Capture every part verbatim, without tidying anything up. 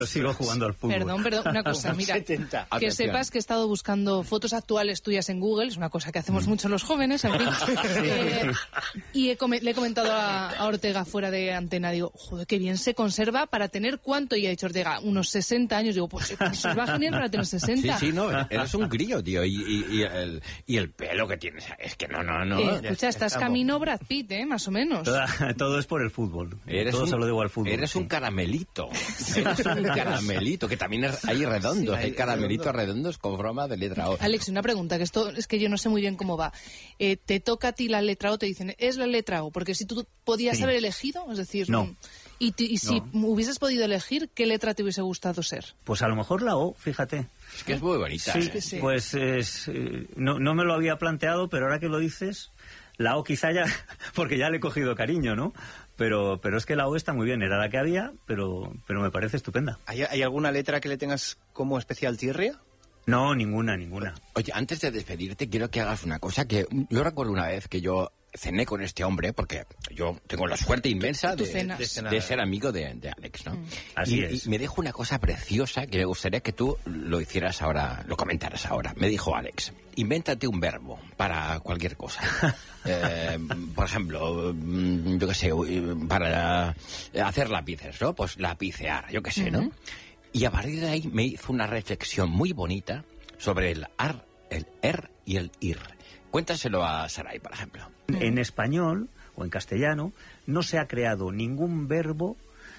Sigo jugando al fútbol. Perdón, perdón, una cosa, mira, setenta. que Atención. sepas que he estado buscando fotos actuales tuyas en Google, es una cosa que hacemos mucho los jóvenes, en fin. Eh, y he come- le he comentado a, a Ortega fuera de antena, digo, joder, qué bien se conserva para tener cuánto, y ha dicho Ortega, unos sesenta años, digo, pues se conserva genial para tener Sí, sesenta. sí, no, eres un grillo, tío, y, y, y, el, y el pelo que tienes, es que no, no, no. Eh, escucha, estás estamos. camino Brad Pitt, ¿eh? Más o menos. Toda- todo es por el fútbol. Eres todo un, se lo debo al fútbol. Eres sí. un caramelito. Eres un caramelito, que también es- hay redondos, Sí, hay hay caramelitos redondos con forma de letra O. Alex, una pregunta, que esto es que yo no sé muy bien cómo va. Eh, ¿Te toca a ti la letra O? Te dicen, es la letra O, porque si tú podías Sí. haber elegido, es decir... No. mm, Y, ti- y si No. hubieses podido elegir, ¿qué letra te hubiese gustado ser? Pues a lo mejor la O, fíjate. Es que es muy bonita. Sí, ¿eh? sí. pues es, eh, no, no me lo había planteado, pero ahora que lo dices, la O quizá ya, porque ya le he cogido cariño, ¿no? Pero, pero es que la O está muy bien, era la que había, pero, pero me parece estupenda. ¿Hay, hay alguna letra que le tengas como especial tirria? No, ninguna, ninguna. Oye, antes de despedirte, quiero que hagas una cosa que yo recuerdo una vez que yo cené con este hombre, porque yo tengo la suerte inmensa Tú de, cenas. de ser- de ser amigo de, de Alex, ¿no? Así y, es. y me dijo una cosa preciosa que me gustaría que tú lo hicieras ahora, lo comentaras ahora. Me dijo Alex, invéntate un verbo para cualquier cosa. Eh, por ejemplo, mm, yo qué sé, para hacer lápices, ¿no? Pues lapicear, yo qué sé, ¿no? Ujú. Y a partir de ahí me hizo una reflexión muy bonita sobre el ar, el er y el ir. Cuéntaselo a Saray, por ejemplo. En español o en castellano no se ha creado ningún verbo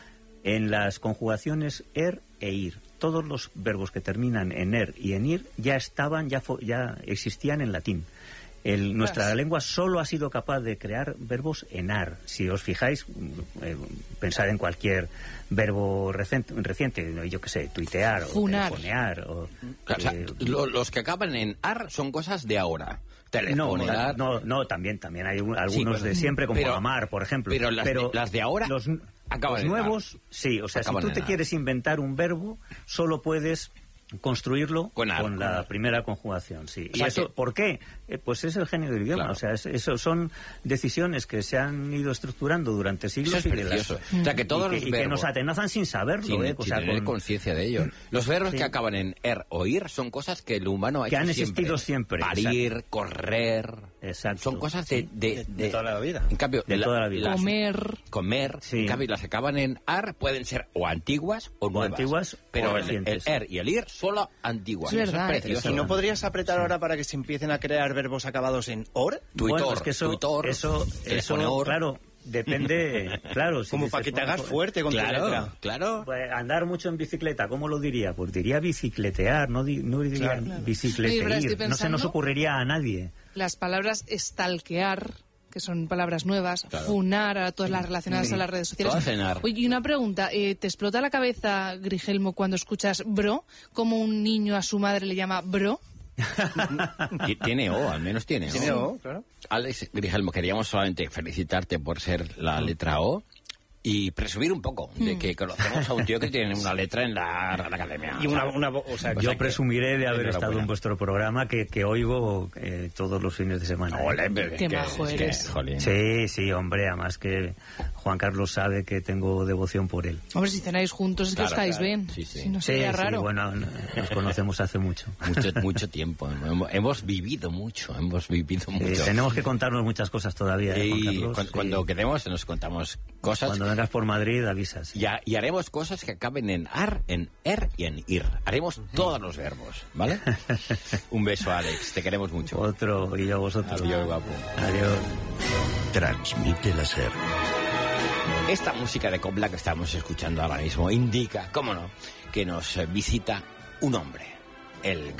en las conjugaciones er e ir. Todos los verbos que terminan en er y en ir ya estaban, ya, fo- ya existían en latín. El, nuestra Ostras. lengua solo ha sido capaz de crear verbos en ar. Si os fijáis, eh, pensad en cualquier verbo recente, reciente, yo qué sé, tuitear o Funar. telefonear. O, Claro, o sea, eh, lo- los que acaban en ar son cosas de ahora. no, Telefonear. no, no, también, también hay un- algunos bueno, de siempre, como pero- amar, por ejemplo. pero las de- las de ahora los, acaban los en nuevos, sí, o sea, si Acaban tú en te ar. quieres inventar un verbo, solo puedes construirlo Con ar, con la ar. primera conjugación, sí. O ¿Y sea eso que- por qué? Eh, pues es el genio del idioma, Claro. o sea, es- eso son decisiones que se han ido estructurando durante siglos Eso es y, de las- precioso. O sea, que todos y que, los y que verbos- nos atenazan sin saberlo, Sin, eh, o sin sea, tener con- conciencia de ello. Los verbos Sí. que acaban en er o ir son cosas que el humano ha Que hecho han existido siempre, Parir, correr. Exacto, Son cosas de, sí. de, De- de- de toda la vida. En cambio, De toda la vida. las- Comer. comer, Sí. en cambio, las que acaban en ar pueden ser o antiguas o nuevas. antiguas pero o el, el recientes. er y el ir solo antiguas. Es verdad, ¿eh? precioso. ¿Y no podrías apretar ahora para que se empiecen a crear verbos acabados en or? Tuitor, Bueno, es que eso, tuitor, eso, eso, telefoneor. claro, depende, claro. si Como dices, para que te bueno, hagas pues, fuerte con tu Claro, letra. claro. pues, andar mucho en bicicleta, ¿cómo lo diría? Pues diría bicicletear, no, di- no diría Claro, claro. bicicleteir. Oye, pero estoy No se nos pensando- ocurriría a nadie. Las palabras stalkear, que son palabras nuevas, Claro. funar, a todas las relacionadas Sí. a las redes sociales. Todas en ar. Oye, y una pregunta, eh, ¿te explota la cabeza, Grigelmo, cuando escuchas bro? ¿Cómo un niño a su madre le llama bro? Ti- Tiene O, al menos tiene O. Tiene O, claro. Alex Grigelmo, queríamos solamente felicitarte por ser la letra O y presumir un poco de que conocemos a un tío que tiene una letra en la Real Academia. Y O una, sea, una vo- o sea, Pues Yo hay que- presumiré de haber enhorabuena. estado en vuestro programa que, que oigo eh, todos los fines de semana. ¿eh? Ole, bebé, Qué que- majo es que, eres. jolín. Sí, sí, hombre, además que Juan Carlos sabe que tengo devoción por él. Hombre, si cenáis juntos es que Claro, os caéis claro. bien. Sí, sí. Si no Sí, sería sí, raro. bueno, nos conocemos hace mucho. Mucho, mucho tiempo. Hemos, hemos vivido mucho, hemos vivido Eh, mucho. tenemos que contarnos muchas cosas todavía, ¿eh, Juan y Carlos? cu- Sí. cuando quedemos nos contamos cosas Cuando vengas por Madrid avisas. y, ha- y haremos cosas que acaben en ar, en er y en ir. Haremos todos los verbos, ¿vale? Un beso, Alex. Te queremos mucho. Otro y yo a vosotros. Adiós, guapo. Adiós. Transmite la SER. Esta música de copla que estamos escuchando ahora mismo indica, cómo no, que nos eh, visita un hombre, el